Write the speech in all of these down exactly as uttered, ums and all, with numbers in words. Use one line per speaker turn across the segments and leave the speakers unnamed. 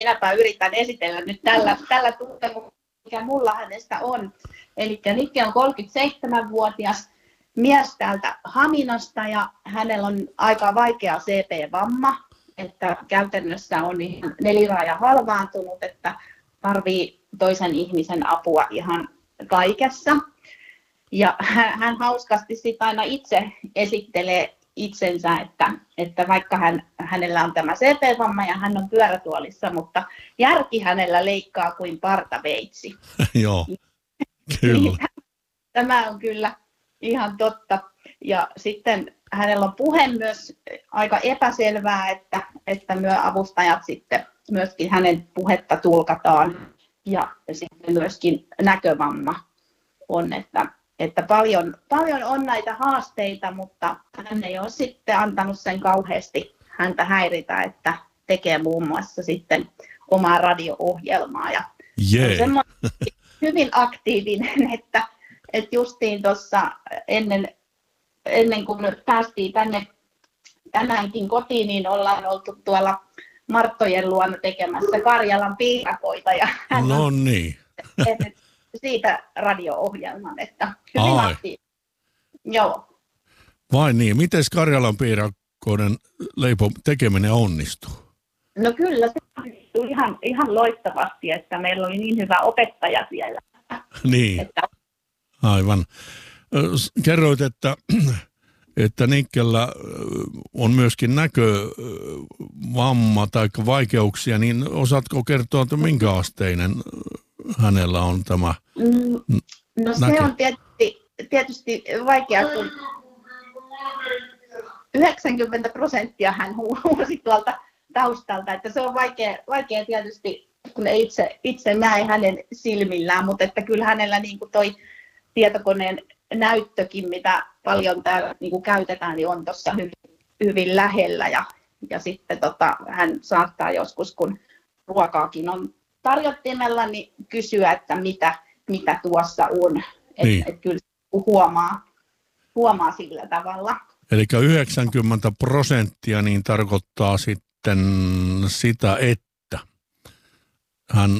minäpä yritän esitellä nyt tällä, tällä tuntemuksella, mikä mulla hänestä on. Eli Nikke on kolmekymmentäseitsemänvuotias mies täältä Haminasta ja hänellä on aika vaikea C P-vamma, että käytännössä on ihan neliraaja halvaantunut, että tarvii toisen ihmisen apua ihan kaikessa. Ja hän hauskasti sitten aina itse esittelee itsensä, että, että vaikka hän, hänellä on tämä C P-vamma ja hän on pyörätuolissa, mutta järki hänellä leikkaa kuin partaveitsi.
Joo, kyllä.
Tämä on kyllä ihan totta. Ja sitten hänellä on puhe myös aika epäselvää, että, että myö avustajat sitten myöskin hänen puhetta tulkataan. Ja sitten myöskin näkövamma on, että, että paljon, paljon on näitä haasteita, mutta hän ei ole sitten antanut sen kauheasti häntä häiritä, että tekee muun muassa sitten omaa radio-ohjelmaa. Ja
yeah.
on semmoinen hyvin aktiivinen, että, että justiin tuossa ennen, ennen kuin päästiin tänne tänäänkin kotiin, niin ollaan oltu tuolla Marttojen luona tekemässä Karjalan piirakoita. Ja hän
no
on
niin.
tehnyt siitä radio-ohjelman, että hyvin
Ai.
aktiivinen. Joo.
Vai niin, miten Karjalan piirakoiden leipo tekeminen onnistuu?
No kyllä se onnistuu ihan, ihan loistavasti, että meillä oli niin hyvä opettaja siellä.
Niin,
Että
aivan. Ö, s- Kerroit, että, että Nikkellä ö, on myöskin näkövamma tai vaikeuksia, niin osaatko kertoa, että minkä asteinen hänellä on tämä?
Mm, no se
Näkö.
on tietysti, tietysti vaikea, kun yhdeksänkymmentä prosenttia hän huusi tuolta taustalta, että se on vaikea, vaikea tietysti, kun ei itse, itse näe hänen silmillään, mutta että kyllä hänellä niin kuin toi tietokoneen näyttökin, mitä paljon täällä niin kuin käytetään, niin on tuossa hyvin, hyvin lähellä ja, ja sitten tota, hän saattaa joskus, kun ruokaakin on tarjottimella, niin kysyä, että mitä, mitä tuossa on.
Niin.
Et, et kyllä huomaa, huomaa sillä tavalla.
Eli yhdeksänkymmentä prosenttia niin tarkoittaa sitten sitä, että hän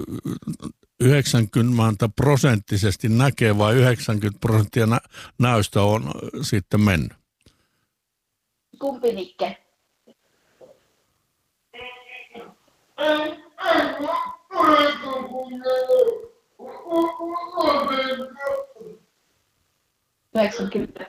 yhdeksänkymmentä prosenttisesti näkee vai yhdeksänkymmentä prosenttia nä- näystä on sitten mennyt.
Kumpi Nikke? yhdeksänkymmentä.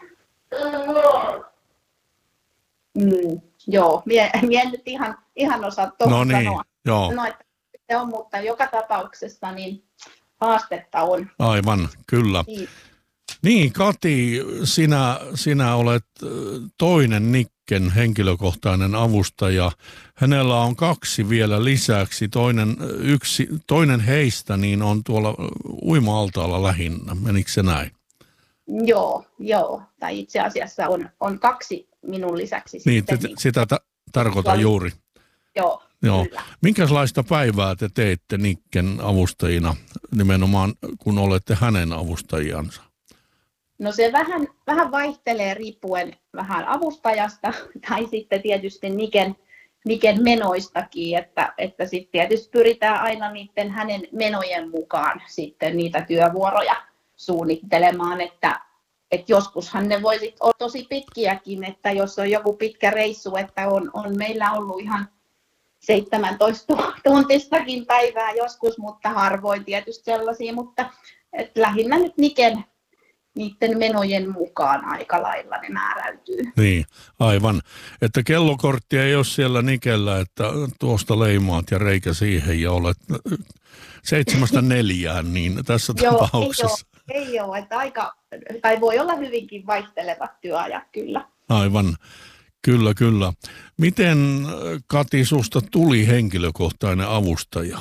Mm, joo, mie, mie en nyt ihan, ihan osaa tuohon
No niin,
sanoa.
joo,
No, että se on, mutta joka tapauksessa niin haastetta on.
aivan, kyllä.
Niin.
Niin, Kati, sinä, sinä olet ö, toinen Nikken henkilökohtainen avustaja. Hänellä on kaksi vielä lisäksi. Toinen, yksi, toinen heistä niin on tuolla uima-altaalla lähinnä. Menikö se näin?
Joo, joo. Tai itse asiassa on, on kaksi minun lisäksi.
Niin,
sitten,
te,
niin,
sitä ta- tarkoitan juuri.
joo,
Joo.
kyllä.
Minkälaista päivää te teette Nikken avustajina, nimenomaan kun olette hänen avustajansa?
No se vähän, vähän vaihtelee riippuen vähän avustajasta tai sitten tietysti Niken, Niken menoistakin, että, että sitten tietysti pyritään aina niiden hänen menojen mukaan sitten niitä työvuoroja suunnittelemaan, että, että joskushan ne voisit olla tosi pitkiäkin, että jos on joku pitkä reissu, että on, on meillä ollut ihan seitsemäntoista tuntistakin päivää joskus, mutta harvoin tietysti sellaisia, mutta että lähinnä nyt Niken niiden menojen mukaan aika lailla ne määräytyy.
Niin, aivan. Että kellokorttia ei ole siellä Nikellä, että tuosta leimaat ja reikä siihen ja olet seitsemästä neljään, niin tässä
Joo,
tapauksessa.
Ei ole, ei ole, että aika, tai voi olla hyvinkin vaihtelevat työajat kyllä.
Aivan, kyllä, kyllä. Miten Kati susta tuli henkilökohtainen avustaja?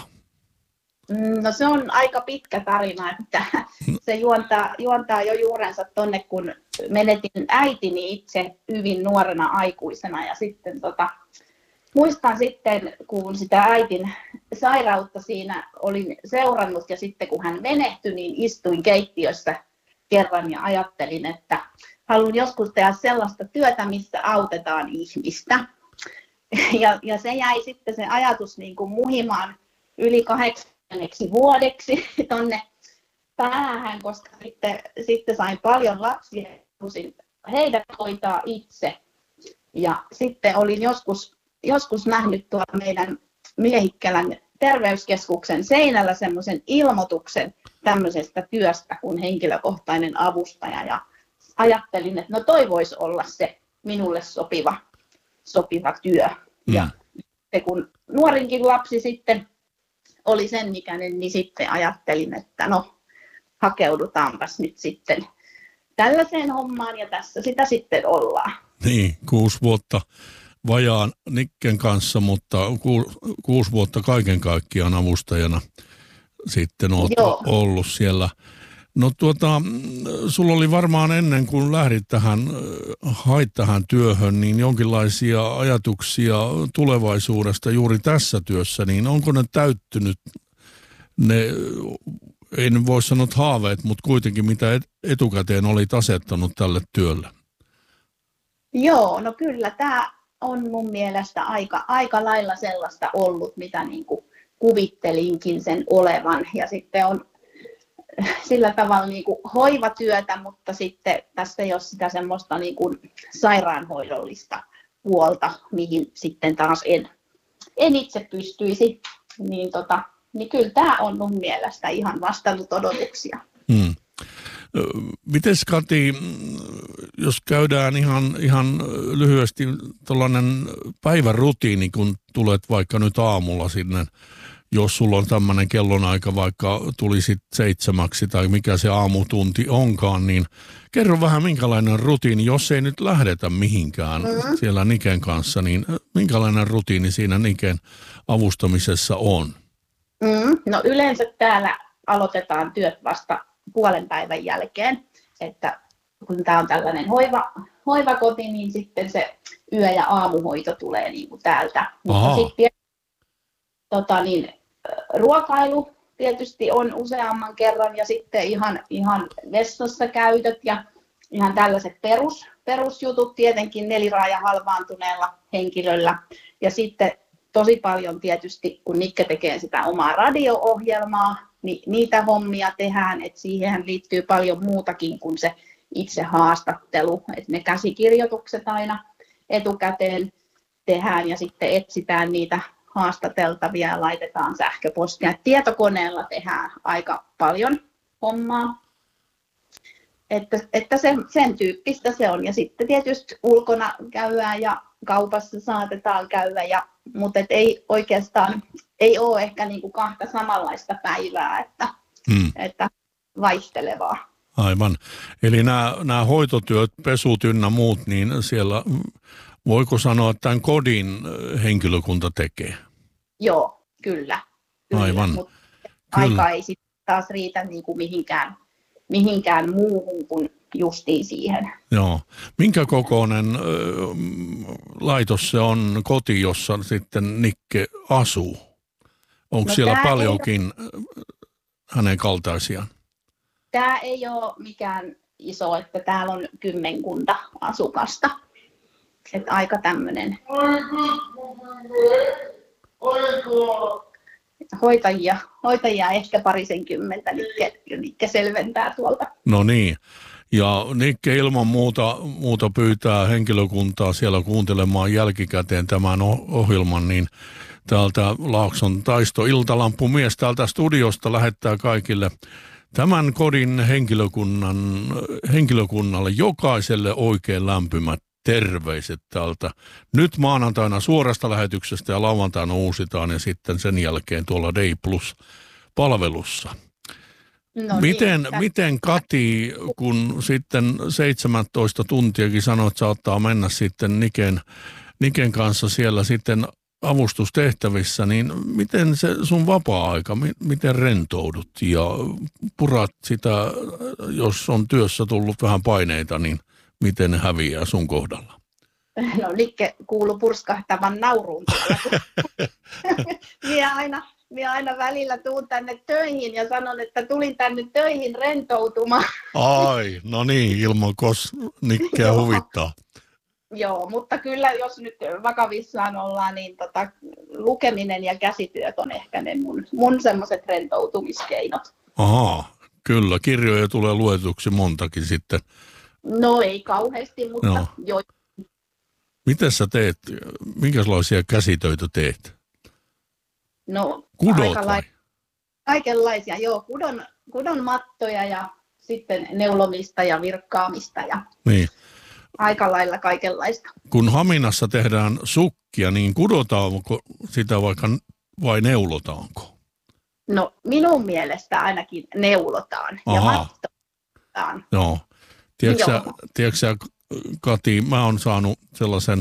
No se on aika pitkä tarina, että se juontaa, juontaa jo juurensa tonne, kun menetin äitini itse hyvin nuorena aikuisena ja sitten tota, muistan sitten, kun sitä äitin sairautta siinä olin seurannut ja sitten kun hän menehtyi, niin istuin keittiössä kerran ja ajattelin, että haluan joskus tehdä sellaista työtä, missä autetaan ihmistä. Ja, ja se jäi sitten se ajatus niin kuin muhimaan yli kahdeksaneksi vuodeksi tonne päähän, koska sitten, sitten sain paljon lapsia, halusin heidät hoitaa itse. Ja sitten olin joskus, joskus nähnyt tuolla meidän Miehikkälän terveyskeskuksen seinällä semmoisen ilmoituksen tämmöisestä työstä kuin henkilökohtainen avustaja. Ja ajattelin, että no toi voisi olla se minulle sopiva, sopiva työ. Mm. Ja kun nuorinkin lapsi sitten oli sen ikäinen, niin sitten ajattelin, että no hakeudutaanpas nyt sitten tällaiseen hommaan ja tässä sitä sitten ollaan.
Niin, kuusi vuotta vajaan Nikken kanssa, mutta ku, kuusi vuotta kaiken kaikkiaan avustajana sitten olet Joo. ollut siellä. No tuota, sulla oli varmaan ennen kuin lähdit tähän, hait tähän työhön, niin jonkinlaisia ajatuksia tulevaisuudesta juuri tässä työssä, niin onko ne täyttynyt ne, en voi sanoa haaveet, mutta kuitenkin mitä etukäteen olit asettanut tälle työlle?
Joo, no kyllä tämä on mun mielestä aika, aika lailla sellaista ollut, mitä niin kuin kuvittelinkin sen olevan. Ja sitten on sillä tavalla niin kuin hoivatyötä, mutta sitten tässä ei ole sitä semmoista niin kuin sairaanhoidollista puolta, mihin sitten taas en, en itse pystyisi. Niin, tota, niin kyllä tämä on mun mielestä ihan vastannut odotuksia.
Hmm. Mites Kati, jos käydään ihan, ihan lyhyesti tuollainen päivärutiini, kun tulet vaikka nyt aamulla sinne, jos sulla on tämmöinen kellonaika, vaikka tulisit seitsemäksi tai mikä se aamutunti onkaan, niin kerro vähän minkälainen rutiini, jos ei nyt lähdetä mihinkään mm-hmm. siellä Niken kanssa, niin minkälainen rutiini siinä Niken avustamisessa on?
Mm, no yleensä täällä aloitetaan työt vasta puolen päivän jälkeen, että kun tämä on tällainen hoiva, hoivakoti, niin sitten se yö- ja aamuhoito tulee niin kuin täältä. Mutta sitten tota, niin, ruokailu tietysti on useamman kerran ja sitten ihan, ihan vessassa käytöt ja ihan tällaiset perus, perusjutut tietenkin neliraaja halvaantuneella henkilöllä. Ja sitten tosi paljon tietysti, kun Nikke tekee sitä omaa radio-ohjelmaa, niin niitä hommia tehdään, että siihen liittyy paljon muutakin kuin se itse haastattelu, että ne käsikirjoitukset aina etukäteen tehdään ja sitten etsitään niitä haastateltavia ja laitetaan sähköpostia. Tietokoneella tehdään aika paljon hommaa, että, että se, sen tyyppistä se on. Ja sitten tietysti ulkona käydään ja kaupassa saatetaan käydä, ja, mutta et ei oikeastaan ei ole ehkä niinku kahta samanlaista päivää, että, hmm. että vaihtelevaa.
Aivan. Eli nämä, nämä hoitotyöt, pesut ynnä muut, niin siellä voiko sanoa, että tämän kodin henkilökunta tekee?
Joo, kyllä. kyllä.
Aivan.
Mutta aika ei sitten taas riitä niin kuin mihinkään, mihinkään muuhun kuin justiin siihen.
Joo. Minkä kokoinen ö, laitos se on koti, jossa sitten Nikke asuu? Onko no siellä paljonkin ole, hänen kaltaisiaan?
Tämä ei ole mikään iso, että täällä on kymmenkunta asukasta. Että aika tämmöinen hoitajia, hoitajia ehkä parisenkymmentä, Nikke, Nikke selventää tuolta.
No niin, ja Nikke ilman muuta, muuta pyytää henkilökuntaa siellä kuuntelemaan jälkikäteen tämän ohjelman, niin täältä Laakson Taisto Iltalampumies täältä studiosta lähettää kaikille tämän kodin henkilökunnan, henkilökunnalle jokaiselle oikein lämpimät terveiset täältä. Nyt maanantaina suorasta lähetyksestä ja lauantaina uusitaan ja sitten sen jälkeen tuolla Day Plus-palvelussa. No miten, niin, miten Kati, kun sitten seitsemäntoista tuntiakin sanoit, saattaa mennä sitten Niken, Niken kanssa siellä sitten avustustehtävissä, niin miten se sun vapaa-aika, miten rentoudut ja purat sitä, jos on työssä tullut vähän paineita, niin miten ne häviää sun kohdalla?
No Nikke kuului purskahtavan nauruun. minä, aina, minä aina välillä tuun tänne töihin ja sanon, että tulin tänne töihin rentoutumaan.
Ai, no niin, ilman kos Nikkeä huvittaa.
Joo, mutta kyllä jos nyt vakavissaan ollaan, niin tota, lukeminen ja käsityöt on ehkä ne mun, mun semmoiset rentoutumiskeinot.
Ahaa, kyllä. Kirjoja tulee luetuksi montakin sitten.
No ei kauheasti, mutta
no.
jo.
Miten sä teet, minkälaisia käsitöitä teet?
No
Kudot
vai? Kaikenlaisia, joo. Kudon, kudon mattoja ja sitten neulomista ja virkkaamista ja
niin.
Aika lailla kaikenlaista.
Kun Haminassa tehdään sukkia, niin kudotaanko sitä vaikka vai neulotaanko?
No minun mielestä ainakin neulotaan.
Aha.
Ja mattotaan.
Joo. Tiedätkö, tiedätkö sä, Kati, mä oon saanut sellaisen,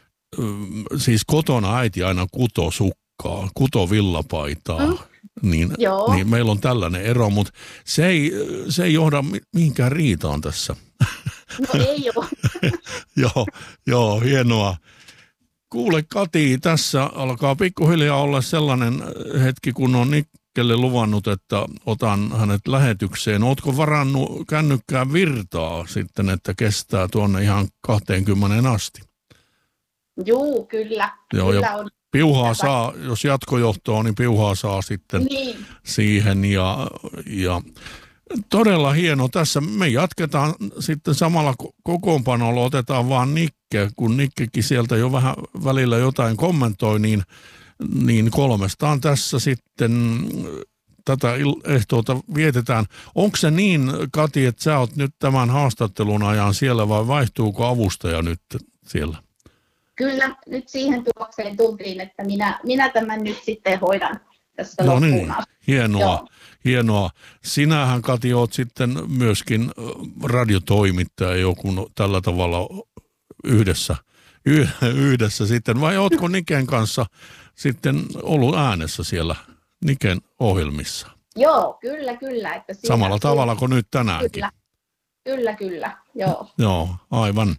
siis kotona äiti aina kuto sukkaa, kuto villapaitaa. Mm. Niin, niin meillä on tällainen ero, mutta se ei, se ei johda mihinkään riitaan tässä.
No ei ole.
joo, joo, hienoa. Kuule Kati, tässä alkaa pikkuhiljaa olla sellainen hetki, kun on Nikkelle luvannut, että otan hänet lähetykseen. Ootko varannut kännykkään virtaa sitten, että kestää tuonne ihan kaksikymmentä asti?
Juu, kyllä.
Joo,
kyllä
ja
on.
Piuhaa saa, jos jatkojohtoa, niin piuhaa saa sitten
niin.
siihen ja, ja todella hieno. Tässä me jatketaan sitten samalla kokoonpanolla, otetaan vaan Nikke, kun Nikkekin sieltä jo vähän välillä jotain kommentoi, niin, niin kolmestaan tässä sitten tätä ehtoota vietetään. Onko se niin, Kati, että sä oot nyt tämän haastattelun ajan siellä vai vaihtuuko avustaja nyt siellä?
Kyllä, nyt siihen tulokseen tultiin, että minä, minä tämän nyt sitten hoidan tässä
no
loppuun
niin, hienoa, Joo. hienoa. Sinähän, Kati, oot sitten myöskin radiotoimittaja joku tällä tavalla yhdessä, yhdessä sitten, vai ootko Niken kanssa sitten ollut äänessä siellä Niken ohjelmissa?
Joo, kyllä, kyllä. Että siinä,
samalla tavalla kuin nyt tänäänkin.
Kyllä, kyllä, kyllä, joo.
Joo, aivan.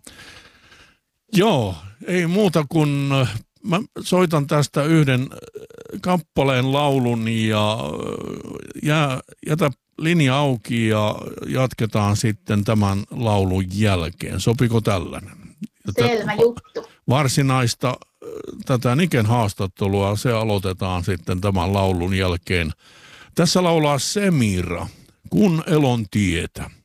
Joo, ei muuta kuin mä soitan tästä yhden kappaleen laulun ja jää, jätä linja auki ja jatketaan sitten tämän laulun jälkeen. Sopiko tällainen?
Selvä juttu.
Varsinaista tätä Niken haastattelua, se aloitetaan sitten tämän laulun jälkeen. Tässä laulaa Semira, Kun elon tietä.